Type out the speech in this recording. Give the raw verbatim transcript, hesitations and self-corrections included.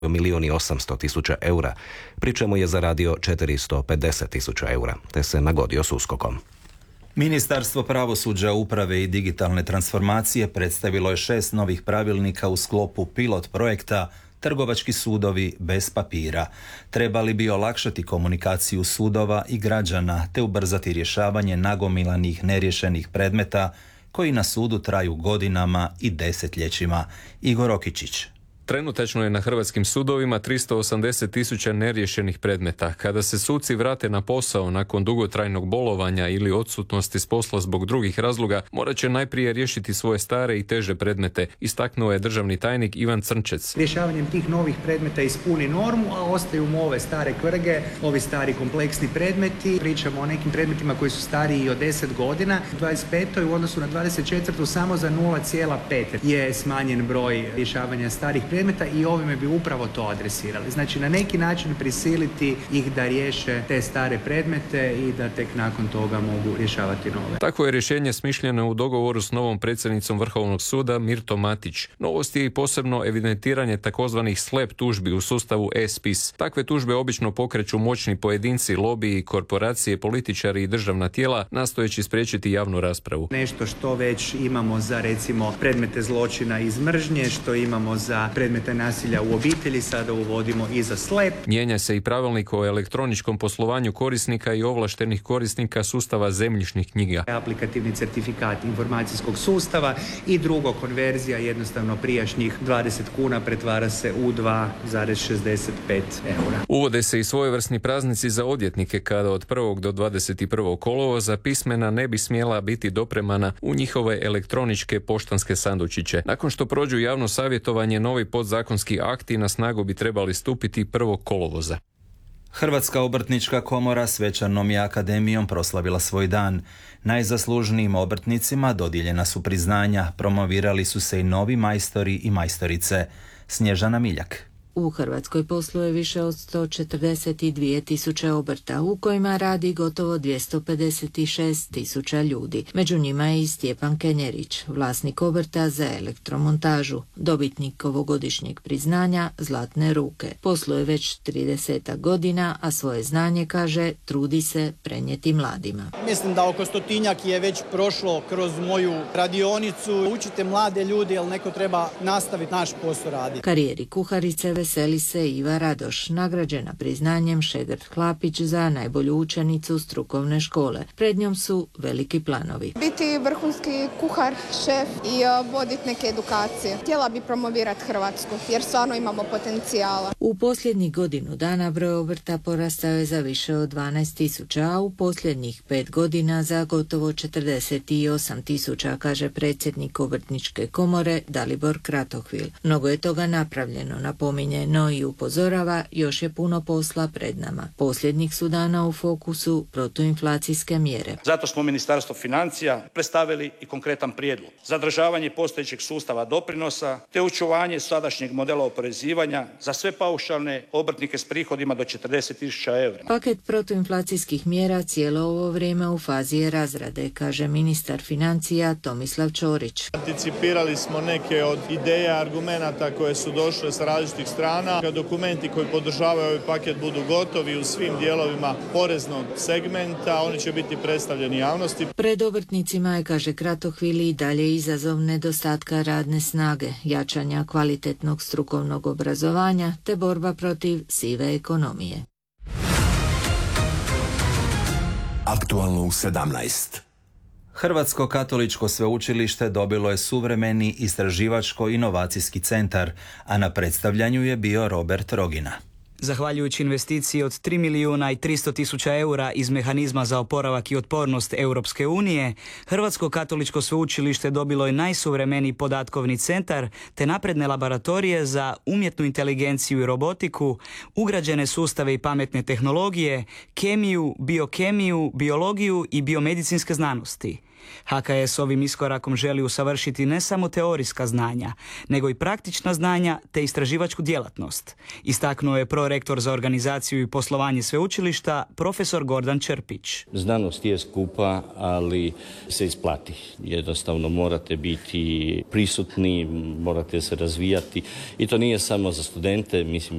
milijun i osamsto tisuća eura, pri čemu je zaradio četiristo pedeset tisuća eura, te se nagodio s uskokom. Ministarstvo pravosuđa, uprave i digitalne transformacije predstavilo je šest novih pravilnika u sklopu pilot projekta Trgovački sudovi bez papira. Trebali bi olakšati komunikaciju sudova i građana te ubrzati rješavanje nagomilanih neriješenih predmeta koji na sudu traju godinama i desetljećima. Igor Okičić. Trenutačno je na hrvatskim sudovima tristo osamdeset tisuća neriješenih predmeta. Kada se suci vrate na posao nakon dugotrajnog bolovanja ili odsutnosti s posla zbog drugih razloga, morat će najprije riješiti svoje stare i teže predmete, istaknuo je državni tajnik Ivan Crnčec. Rješavanjem tih novih predmeta ispuni normu, a ostaju mu ove stare kvrge, ovi stari kompleksni predmeti. Pričamo o nekim predmetima koji su stariji i od deset godina. U dvadeset petoj u odnosu na dvadeset četvrtu samo za nula zarez pet je smanjen broj rješavanja starih predmeta i ovime bi upravo to adresirali. Znači na neki način prisiliti ih da riješe te stare predmete i da tek nakon toga mogu rješavati nove. Tako je rješenje smišljeno u dogovoru s novom predsjednicom Vrhovnog suda Mirto Matić. Novost je i posebno evidentiranje takozvanih slep tužbi u sustavu e-spis. Takve tužbe obično pokreću moćni pojedinci, lobiji, korporacije, političari i državna tijela, nastojeći spriječiti javnu raspravu. Nešto što već imamo za recimo predmete zločina iz mržnje, što imamo za predmete nasilja u obitelji, sada uvodimo i za slep. Mijenja se i pravilnik o elektroničkom poslovanju korisnika i ovlaštenih korisnika sustava zemljišnih knjiga. Aplikativni certifikat informacijskog sustava i drugo, konverzija jednostavno prijašnjih dvadeset kuna pretvara se u dva zarez šezdeset pet eura. Uvode se i svojevrsni praznici za odvjetnike kada od prvog do dvadeset prvog kolovoza pismena ne bi smjela biti dopremana u njihove elektroničke poštanske sandučiće. Nakon što prođu javno savjetovanje, novi podzakonski akti na snagu bi trebali stupiti prvog kolovoza. Hrvatska obrtnička komora svečanom je akademijom proslavila svoj dan. Najzaslužnijim obrtnicima dodijeljena su priznanja, promovirali su se i novi majstori i majstorice. Snježana Miljak. U Hrvatskoj posluje više od sto četrdeset dvije tisuće obrta, u kojima radi gotovo dvjesto pedeset šest tisuća ljudi. Među njima je i Stjepan Kenjerić, vlasnik obrta za elektromontažu, dobitnik ovogodišnjeg priznanja Zlatne ruke. Posluje već trideset godina, a svoje znanje, kaže, trudi se prenijeti mladima. Mislim da oko stotinjak je već prošlo kroz moju radionicu. Učite mlade ljude, jer neko treba nastaviti naš posao raditi. Karijeri kuharice veseli se Iva Radoš, nagrađena priznanjem Šegrt Hlapić za najbolju učenicu strukovne škole. Pred njom su veliki planovi. Biti vrhunski kuhar, šef i voditi neke edukacije. Htjela bi promovirati Hrvatsku, jer stvarno imamo potencijala. U posljednjih godinu dana broj obrta porastao je za više od dvanaest tisuća, a u posljednjih pet godina za gotovo četrdeset osam tisuća, kaže predsjednik Obrtničke komore Dalibor Kratohvil. Mnogo je toga napravljeno, napominje, no i upozorava, još je puno posla pred nama. Posljednjih su dana u fokusu protuinflacijske mjere. Zato smo Ministarstvo financija predstavili i konkretan prijedlog. Zadržavanje postojećeg sustava doprinosa te očuvanje sadašnjeg modela oporezivanja za sve paušalne obrtnike s prihodima do četrdeset tisuća eura. Paket protuinflacijskih mjera cijelo ovo vrijeme u fazi je razrade, kaže ministar financija Tomislav Ćorić. Anticipirali smo neke od ideja, argumenata koje su došle sa različitih strana. Kad dokumenti koji podržavaju ovaj paket budu gotovi u svim dijelovima poreznog segmenta, oni će biti predstavljeni javnosti. Pred obrtnicima je, kaže Kratohvili, i dalje izazov nedostatka radne snage, jačanja kvalitetnog strukovnog obrazovanja te borba protiv sive ekonomije. Aktualno u sedamnaest. Hrvatsko katoličko sveučilište dobilo je suvremeni istraživačko-inovacijski centar, a na predstavljanju je bio Robert Rogina. Zahvaljujući investiciji od tri milijuna i tristo tisuća eura iz mehanizma za oporavak i otpornost Europske unije, Hrvatsko katoličko sveučilište dobilo je najsuvremeniji podatkovni centar te napredne laboratorije za umjetnu inteligenciju i robotiku, ugrađene sustave i pametne tehnologije, kemiju, biokemiju, biologiju i biomedicinske znanosti. H K S ovim iskorakom želi usavršiti ne samo teorijska znanja, nego i praktična znanja te istraživačku djelatnost. Istaknuo je prorektor za organizaciju i poslovanje sveučilišta, profesor Gordan Črpić. Znanost je skupa, ali se isplati. Jednostavno morate biti prisutni, morate se razvijati i to nije samo za studente, mislim